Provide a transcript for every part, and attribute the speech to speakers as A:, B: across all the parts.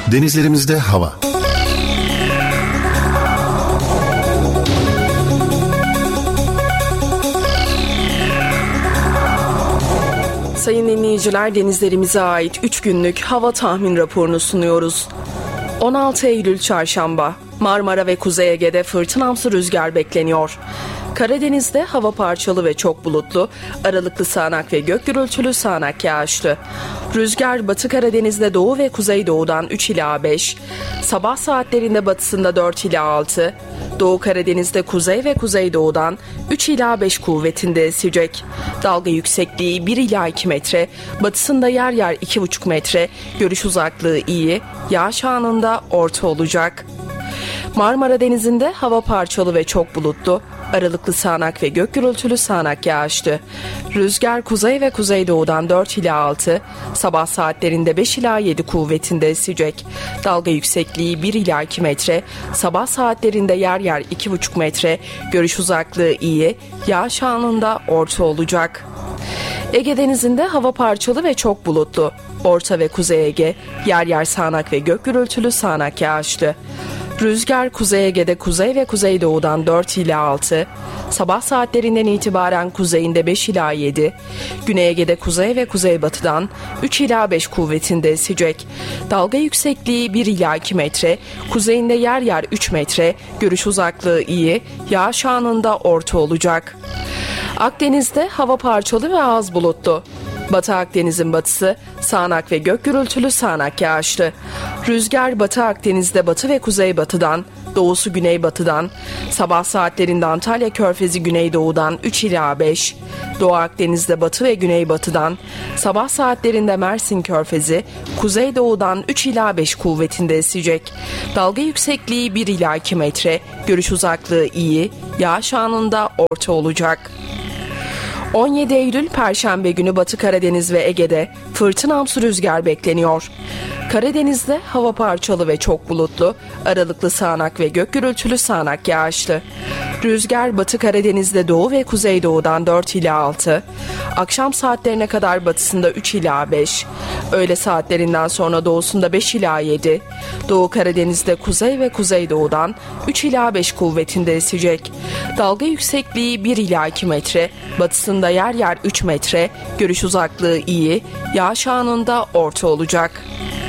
A: Denizlerimizde hava.
B: Sayın dinleyiciler, denizlerimize ait 3 günlük hava tahmin raporunu sunuyoruz. 16 Eylül Çarşamba, Marmara ve Kuzey Ege'de fırtınamsı rüzgar bekleniyor. Karadeniz'de hava parçalı ve çok bulutlu, aralıklı sağanak ve gök gürültülü sağanak yağışlı. Rüzgar Batı Karadeniz'de doğu ve kuzeydoğudan 3 ila 5, sabah saatlerinde batısında 4 ila 6, Doğu Karadeniz'de kuzey ve kuzeydoğudan 3 ila 5 kuvvetinde esecek. Dalga yüksekliği 1 ila 2 metre, batısında yer yer 2,5 metre, görüş uzaklığı iyi, yağış anında orta olacak. Marmara Denizi'nde hava parçalı ve çok bulutlu, aralıklı sağanak ve gök gürültülü sağanak yağışlı. Rüzgar kuzey ve kuzeydoğudan 4 ila 6, sabah saatlerinde 5 ila 7 kuvvetinde esecek. Dalga yüksekliği 1 ila 2 metre, sabah saatlerinde yer yer 2,5 metre, görüş uzaklığı iyi, yağış anında orta olacak. Ege Denizi'nde hava parçalı ve çok bulutlu. Orta ve Kuzey Ege, yer yer sağanak ve gök gürültülü sağanak yağışlı. Rüzgar Kuzey Ege'de kuzey ve kuzeydoğudan 4 ila 6, sabah saatlerinden itibaren kuzeyinde 5 ila 7, Güney Ege'de kuzey ve kuzeybatıdan 3 ila 5 kuvvetinde esecek. Dalga yüksekliği 1 ila 2 metre, kuzeyinde yer yer 3 metre, görüş uzaklığı iyi, yağış anında orta olacak. Akdeniz'de hava parçalı ve az bulutlu. Batı Akdeniz'in batısı sağanak ve gök gürültülü sağanak yağışlı. Rüzgar Batı Akdeniz'de batı ve kuzeybatıdan, doğusu güneybatıdan, sabah saatlerinde Antalya Körfezi güneydoğudan 3 ila 5, Doğu Akdeniz'de batı ve güneybatıdan, sabah saatlerinde Mersin Körfezi kuzeydoğudan 3 ila 5 kuvvetinde esecek. Dalga yüksekliği 1 ila 2 metre, görüş uzaklığı iyi, yağış anında orta olacak. 17 Eylül Perşembe günü Batı Karadeniz ve Ege'de fırtınamsı rüzgar bekleniyor. Karadeniz'de hava parçalı ve çok bulutlu, aralıklı sağanak ve gök gürültülü sağanak yağışlı. Rüzgar Batı Karadeniz'de doğu ve kuzeydoğudan 4 ila 6, akşam saatlerine kadar batısında 3 ila 5, öğle saatlerinden sonra doğusunda 5 ila 7, Doğu Karadeniz'de kuzey ve kuzeydoğudan 3 ila 5 kuvvetinde esecek. Dalga yüksekliği 1 ila 2 metre, batısında yer yer 3 metre, görüş uzaklığı iyi, yağış anında orta olacak.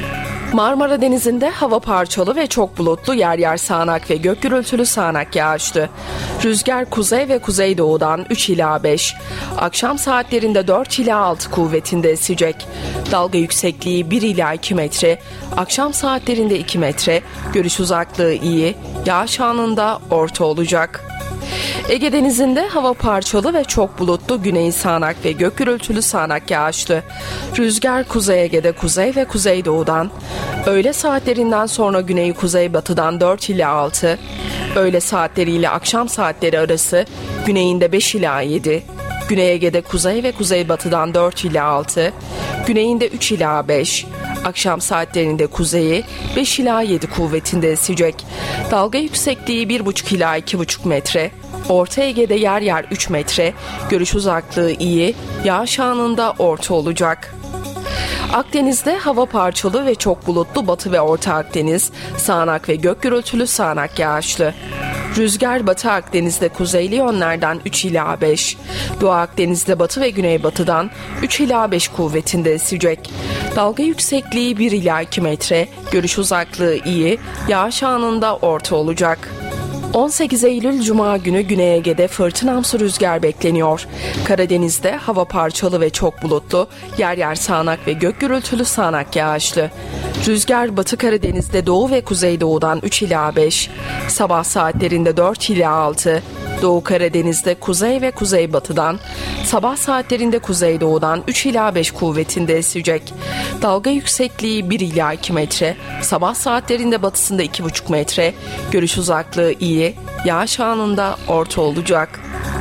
B: Marmara Denizi'nde hava parçalı ve çok bulutlu, yer yer sağanak ve gök gürültülü sağanak yağışlı. Rüzgar kuzey ve kuzeydoğudan 3 ila 5, akşam saatlerinde 4 ila 6 kuvvetinde esecek. Dalga yüksekliği 1 ila 2 metre, akşam saatlerinde 2 metre, görüş uzaklığı iyi, yağış anında orta olacak. Ege Denizi'nde hava parçalı ve çok bulutlu, güney sağanak ve gök gürültülü sağanak yağışlı. Rüzgar Kuzey Ege'de kuzey ve kuzeydoğudan, öğle saatlerinden sonra güney kuzeybatıdan 4 ila 6, öğle saatleriyle akşam saatleri arası güneyinde 5 ila 7, Güney Ege'de kuzey ve kuzeybatıdan 4 ila 6, güneyinde 3 ila 5, akşam saatlerinde kuzeyi 5 ila 7 kuvvetinde esecek. Dalga yüksekliği 1,5 ila 2,5 metre, Orta Ege'de yer yer 3 metre, görüş uzaklığı iyi, yağış anında orta olacak. Akdeniz'de hava parçalı ve çok bulutlu, Batı ve Orta Akdeniz, sağanak ve gök gürültülü sağanak yağışlı. Rüzgar Batı Akdeniz'de kuzeyli yönlerden 3 ila 5, Doğu Akdeniz'de batı ve güneybatıdan 3 ila 5 kuvvetinde esecek. Dalga yüksekliği 1 ila 2 metre, görüş uzaklığı iyi, yağış anında orta olacak. 18 Eylül Cuma günü Güney Ege'de fırtınamsı rüzgar bekleniyor. Karadeniz'de hava parçalı ve çok bulutlu, yer yer sağanak ve gök gürültülü sağanak yağışlı. Rüzgar Batı Karadeniz'de doğu ve kuzeydoğudan 3 ila 5, sabah saatlerinde 4 ila 6, Doğu Karadeniz'de kuzey ve kuzeybatıdan, sabah saatlerinde kuzeydoğudan 3 ila 5 kuvvetinde esecek. Dalga yüksekliği 1 ila 2 metre, sabah saatlerinde batısında 2,5 metre, görüş uzaklığı iyi, yağış anında orta olacak.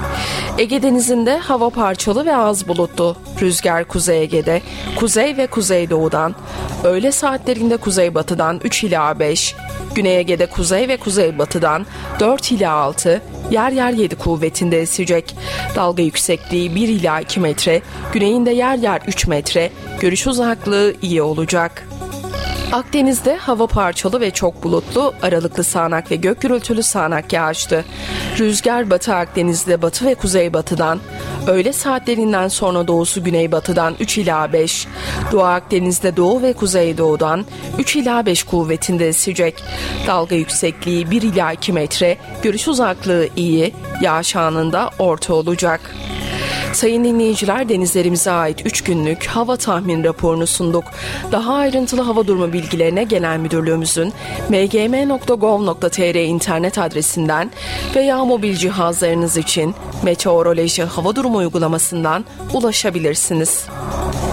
B: Ege Denizi'nde hava parçalı ve az bulutlu. Rüzgar Kuzey Ege'de kuzey ve kuzeydoğudan, öğle saatlerinde kuzeybatıdan 3 ila 5, Güney Ege'de kuzey ve kuzeybatıdan 4 ila 6, yer yer 7 kuvvetinde esecek. Dalga yüksekliği 1 ila 2 metre, güneyinde yer yer 3 metre, görüş uzaklığı iyi olacak. Akdeniz'de hava parçalı ve çok bulutlu, aralıklı sağanak ve gök gürültülü sağanak yağıştı. Rüzgar Batı Akdeniz'de batı ve kuzeybatıdan, öğle saatlerinden sonra doğusu güneybatıdan 3 ila 5, Doğu Akdeniz'de doğu ve kuzeydoğudan 3 ila 5 kuvvetinde esecek. Dalga yüksekliği 1 ila 2 metre, görüş uzaklığı iyi, yağış anında orta olacak. Sayın dinleyiciler, denizlerimize ait 3 günlük hava tahmin raporunu sunduk. Daha ayrıntılı hava durumu bilgilerine Genel Müdürlüğümüzün mgm.gov.tr internet adresinden veya mobil cihazlarınız için Meteoroloji Hava Durumu uygulamasından ulaşabilirsiniz.